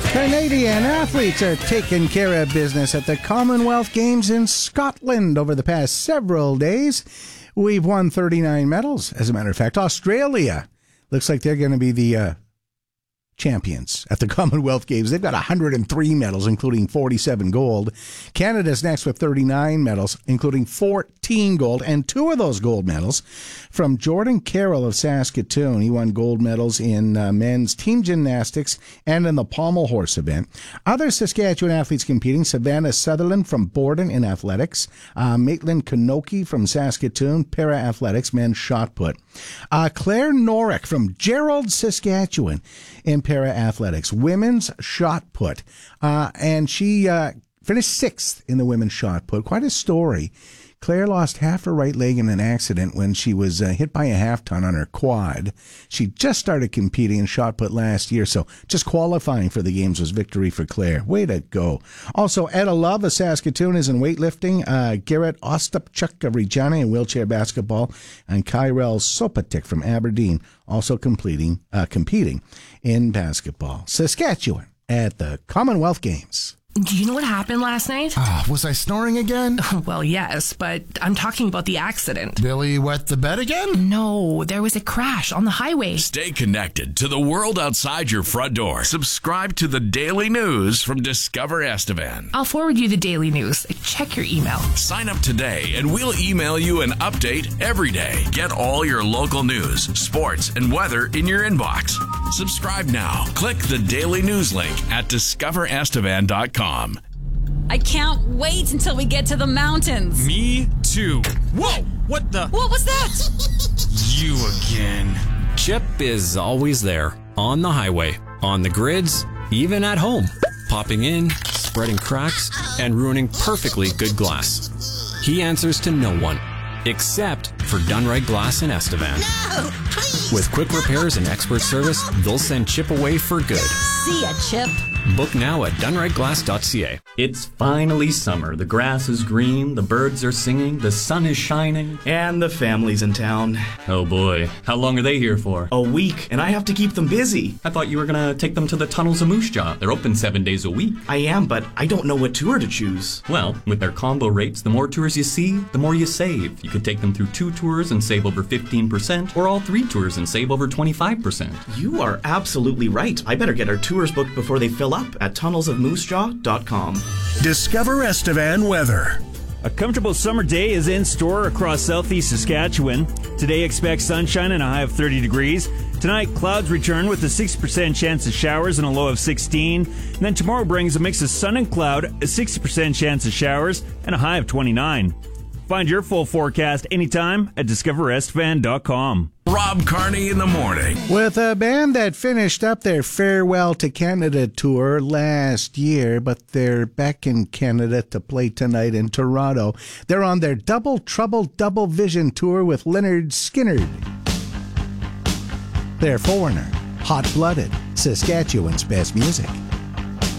Canadian athletes are taking care of business at the Commonwealth Games in Scotland over the past several days. We've won 39 medals. As a matter of fact, Australia looks like they're going to be the champions at the Commonwealth Games. They've got 103 medals, including 47 gold. Canada's next with 39 medals, including 14 gold, and 2 of those gold medals from Jordan Carroll of Saskatoon. He won gold medals in men's team gymnastics and in the pommel horse event. Other Saskatchewan athletes competing: Savannah Sutherland from Borden in athletics, Maitland Kanoki from Saskatoon, para-athletics, men's shot put. Claire Norick from Gerald, Saskatchewan in para-athletics, women's shot put. And she finished 6th in the women's shot put. Quite a story. Claire lost half her right leg in an accident when she was hit by a half-ton on her quad. She just started competing in shot put last year, so just qualifying for the games was victory for Claire. Way to go. Also, Etta Love of Saskatoon is in weightlifting. Garrett Ostapchuk of Regina in wheelchair basketball. And Kyrell Sopatik from Aberdeen also competing in basketball. Saskatchewan at the Commonwealth Games. Do you know what happened last night? Was I snoring again? Well, yes, but I'm talking about the accident. Billy wet the bed again? No, there was a crash on the highway. Stay connected to the world outside your front door. Subscribe to the Daily News from Discover Estevan. I'll forward you the daily news. Check your email. Sign up today and we'll email you an update every day. Get all your local news, sports, and weather in your inbox. Subscribe now. Click the Daily News link at discoverestevan.com. I can't wait until we get to the mountains. Me too. Whoa! What the? What was that? You again. Chip is always there, on the highway, on the grids, even at home, popping in, spreading cracks, and ruining perfectly good glass. He answers to no one, except for Dunright Glass in Estevan. No, please. With quick repairs and expert service, they'll send Chip away for good. See ya, Chip. Book now at dunrightglass.ca. It's finally summer. The grass is green, the birds are singing, the sun is shining. And the family's in town. Oh boy, how long are they here for? A week, and I have to keep them busy. I thought you were gonna take them to the Tunnels of Moose Jaw. They're open 7 days a week. I am, but I don't know what tour to choose. Well, with their combo rates, the more tours you see, the more you save. You could take them through 2 tours and save over 15%, or all 3 tours and save over 25%. You are absolutely right. I better get our tours booked before they fill up at tunnelsofmoosejaw.com. Discover Estevan weather. A comfortable summer day is in store across southeast Saskatchewan. Today, expect sunshine and a high of 30 degrees. Tonight, clouds return with a 60% chance of showers and a low of 16. And then tomorrow brings a mix of sun and cloud, a 60% chance of showers, and a high of 29. Find your full forecast anytime at discoverestevan.com. Rob Carney in the morning. With a band that finished up their Farewell to Canada tour last year, but they're back in Canada to play tonight in Toronto. They're on their Double Trouble Double Vision tour with Lynyrd Skynyrd. They're Foreigner, Hot Blooded, Saskatchewan's best music.